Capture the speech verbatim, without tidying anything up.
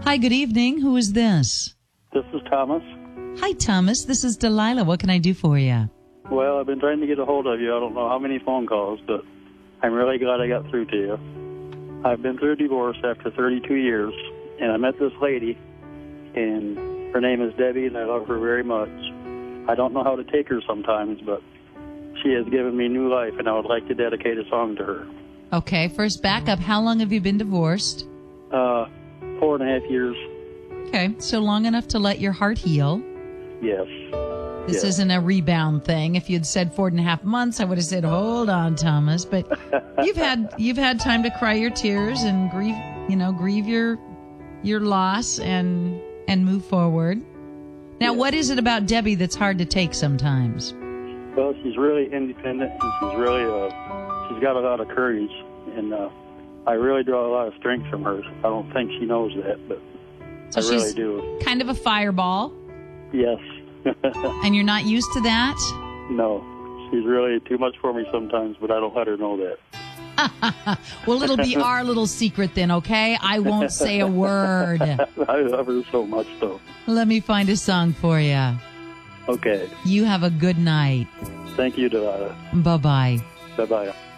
Hi, good evening. Who is this? This is Thomas. Hi, Thomas. This is Delilah. What can I do for you? Well, I've been trying to get a hold of you. I don't know how many phone calls, but I'm really glad I got through to you. I've been through a divorce after thirty-two years, and I met this lady, and her name is Debbie, and I love her very much. I don't know how to take her sometimes, but she has given me new life, and I would like to dedicate a song to her. Okay, first back up. How long have you been divorced? Uh, four and a half years. Okay, so long enough to let your heart heal. Yes. This yes. isn't a rebound thing. If you'd said four and a half months, I would have said, hold on, Thomas. But you've had you've had time to cry your tears and grieve, you know, grieve your your loss and and move forward. Now, yes. What is it about Debbie that's hard to take sometimes? Well, she's really independent, and she's really uh, she's got a lot of courage, and uh, I really draw a lot of strength from her. I don't think she knows that, but So I she's really do. Kind of a fireball. Yes. And you're not used to that? No. She's really too much for me sometimes, but I don't let her know that. Well, it'll be our little secret then, okay? I won't say a word. I love her so much, though. Let me find a song for you. Okay. You have a good night. Thank you, Delilah. Bye-bye. Bye-bye.